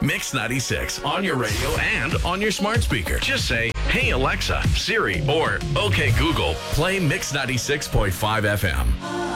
Mix 96 on your radio and on your smart speaker. Just say, "Hey Alexa, Siri," or "Okay Google, play Mix 96.5 FM."